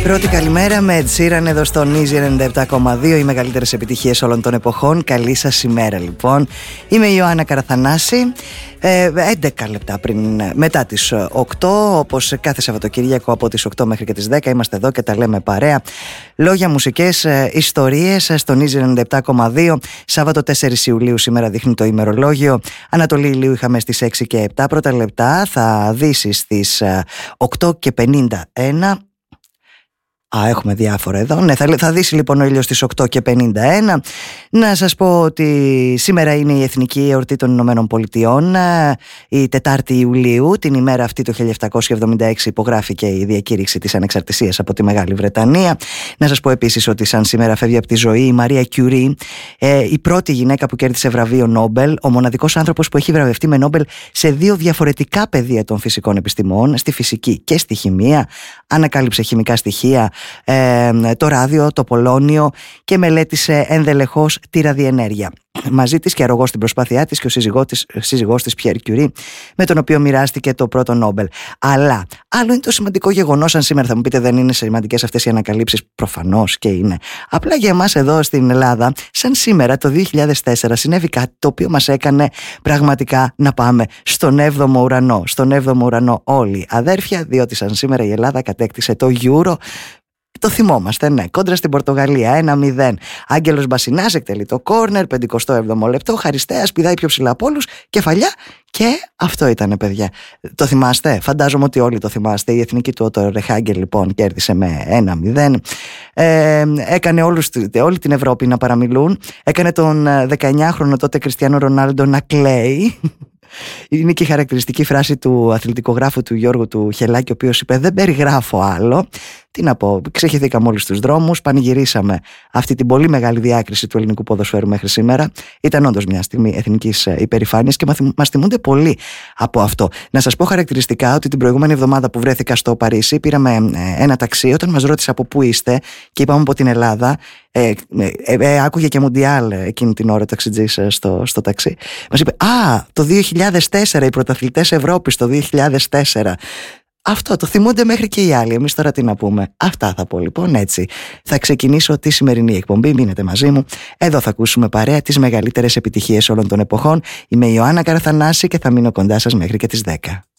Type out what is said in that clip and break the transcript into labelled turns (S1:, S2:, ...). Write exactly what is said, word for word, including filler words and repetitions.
S1: Πρώτη καλημέρα με Ed Sheeran εδώ στο Easy ενενήντα επτά κόμμα δύο. Οι μεγαλύτερες επιτυχίες όλων των εποχών. Καλή σας ημέρα λοιπόν. Είμαι η Ιωάννα Καραθανάση. ε, έντεκα λεπτά πριν, μετά τις οκτώ, όπως κάθε Σαββατοκύριακο από τις οκτώ μέχρι και τις δέκα είμαστε εδώ και τα λέμε παρέα. Λόγια, μουσικές, ε, ιστορίες στον Easy ενενήντα επτά κόμμα δύο. Σάββατο τέσσερις Ιουλίου σήμερα δείχνει το ημερολόγιο. Ανατολή ηλίου είχαμε στις έξι και επτά πρώτα λεπτά. Θα δύσει στις οκτώ και πενήντα ένα. Α, έχουμε διάφορα εδώ. Ναι, θα, θα δύσει λοιπόν ο ήλιος στις οκτώ και πενήντα ένα. Να σας πω ότι σήμερα είναι η Εθνική Εορτή των Ηνωμένων Πολιτειών, η τετάρτη Ιουλίου. Την ημέρα αυτή το χίλια επτακόσια εβδομήντα έξι υπογράφηκε η διακήρυξη της ανεξαρτησίας από τη Μεγάλη Βρετανία. Να σας πω επίσης ότι σαν σήμερα φεύγει από τη ζωή η Μαρία Κιουρί, ε, η πρώτη γυναίκα που κέρδισε βραβείο Νόμπελ, ο μοναδικός άνθρωπος που έχει βραβευτεί με Νόμπελ σε δύο διαφορετικά πεδία των φυσικών επιστημών, στη φυσική και στη χημεία. Ανακάλυψε χημικά στοιχεία, Ε, το ράδιο, το πολώνιο και μελέτησε ενδελεχώς τη ραδιενέργεια. Μαζί της και αρρωγός στην προσπάθειά της και ο σύζυγός της, σύζυγός της Πιέρ Κιουρί, με τον οποίο μοιράστηκε το πρώτο Νόμπελ. Αλλά άλλο είναι το σημαντικό γεγονός, αν σήμερα θα μου πείτε δεν είναι σημαντικές αυτές οι ανακαλύψεις, προφανώς και είναι. Απλά για εμάς εδώ στην Ελλάδα, σαν σήμερα το δύο χιλιάδες τέσσερα συνέβη κάτι το οποίο μας έκανε πραγματικά να πάμε στον έβδομο ουρανό. Στον έβδομο ουρανό όλοι αδέρφια, διότι σαν σήμερα η Ελλάδα κατέκτησε το Euro. Το θυμόμαστε, ναι. Κόντρα στην Πορτογαλία, ένα μηδέν. Άγγελος Μπασινάς εκτελεί το κόρνερ, πενηκοστό έβδομο λεπτό. Χαριστέας πηδάει πιο ψηλά από όλους, κεφαλιά. Και αυτό ήτανε, παιδιά. Το θυμάστε? Φαντάζομαι ότι όλοι το θυμάστε. Η εθνική του ο Ρεχάγκελ λοιπόν κέρδισε με ένα μηδέν. Ε, έκανε όλους, όλη την Ευρώπη να παραμιλούν. Έκανε τον δεκαεννιάχρονο τότε Κριστιάνο Ρονάλντο να κλαίει. Είναι και η χαρακτηριστική φράση του αθλητικογράφου του Γιώργου του Χελάκη, ο οποίος είπε: δεν περιγράφω άλλο. Τι να πω, ξεχυθήκαμε όλοι στους δρόμους, πανηγυρίσαμε αυτή την πολύ μεγάλη διάκριση του ελληνικού ποδοσφαίρου μέχρι σήμερα. Ήταν όντως μια στιγμή εθνικής υπερηφάνειας και μας θυμούνται πολύ από αυτό. Να σας πω χαρακτηριστικά ότι την προηγούμενη εβδομάδα που βρέθηκα στο Παρίσι, πήραμε ένα ταξί. Όταν μας ρώτησε από πού είστε και είπαμε από την Ελλάδα, ε, ε, ε, άκουγε και Μουντιάλ εκείνη την ώρα ο ταξιτζής στο, στο ταξί. Μας είπε: α, το δύο χιλιάδες τέσσερα, οι πρωταθλητές Ευρώπης το δύο χιλιάδες τέσσερα. Αυτό το θυμούνται μέχρι και οι άλλοι. Εμείς τώρα τι να πούμε? Αυτά θα πω λοιπόν, έτσι. Θα ξεκινήσω τη σημερινή εκπομπή. Μείνετε μαζί μου. Εδώ θα ακούσουμε παρέα τις μεγαλύτερες επιτυχίες όλων των εποχών. Είμαι η Ιωάννα Καραθανάση και θα μείνω κοντά σας μέχρι και τις δέκα.